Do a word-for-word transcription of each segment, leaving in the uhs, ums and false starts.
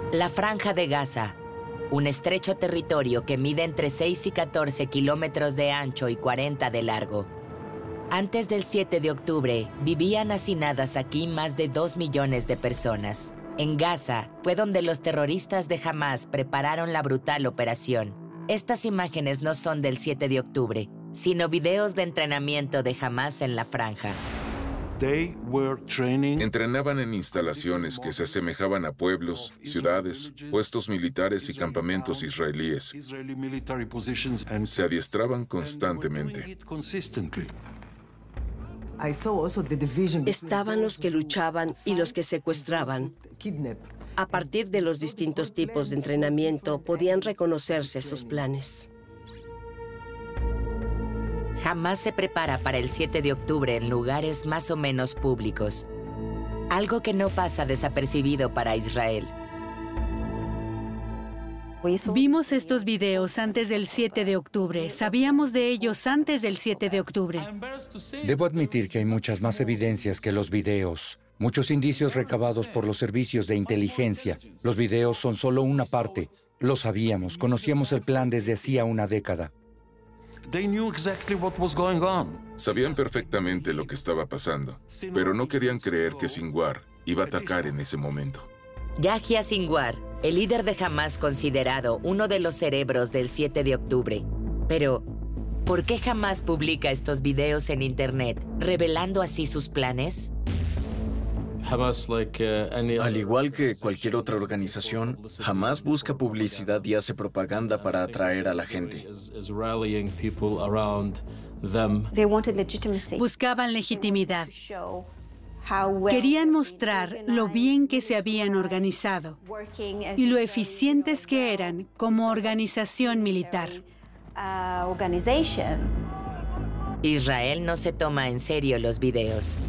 La Franja de Gaza, un estrecho territorio que mide entre seis y catorce kilómetros de ancho y cuarenta de largo. Antes del siete de octubre, vivían hacinadas aquí más de dos millones de personas. En Gaza fue donde los terroristas de Hamás prepararon la brutal operación. Estas imágenes no son del siete de octubre, sino videos de entrenamiento de Hamás en la Franja. Entrenaban en instalaciones que se asemejaban a pueblos, ciudades, puestos militares y campamentos israelíes. Se adiestraban constantemente. Estaban los que luchaban y los que secuestraban. A partir de los distintos tipos de entrenamiento, podían reconocerse sus planes. Hamás se prepara para el siete de octubre en lugares más o menos públicos. Algo que no pasa desapercibido para Israel. Vimos estos videos antes del siete de octubre. Sabíamos de ellos antes del siete de octubre. Debo admitir que hay muchas más evidencias que los videos. Muchos indicios recabados por los servicios de inteligencia. Los videos son solo una parte. Lo sabíamos, conocíamos el plan desde hacía una década. Sabían perfectamente lo que estaba pasando, pero no querían creer que Sinwar iba a atacar en ese momento. Yahya Sinwar, el líder de Hamás considerado uno de los cerebros del siete de octubre. Pero, ¿por qué Hamás publica estos videos en Internet, revelando así sus planes? Al igual que cualquier otra organización, Hamás busca publicidad y hace propaganda para atraer a la gente. Buscaban legitimidad. Querían mostrar lo bien que se habían organizado y lo eficientes que eran como organización militar. Israel no se toma en serio los videos.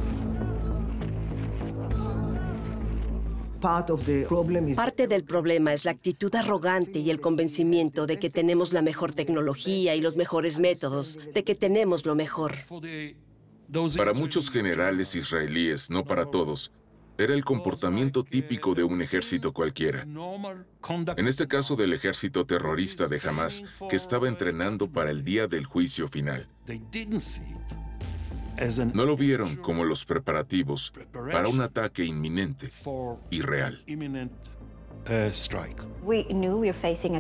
Parte del problema es la actitud arrogante y el convencimiento de que tenemos la mejor tecnología y los mejores métodos, de que tenemos lo mejor. Para muchos generales israelíes, no para todos, era el comportamiento típico de un ejército cualquiera. En este caso del ejército terrorista de Hamás, que estaba entrenando para el día del juicio final. No lo vieron como los preparativos para un ataque inminente y real.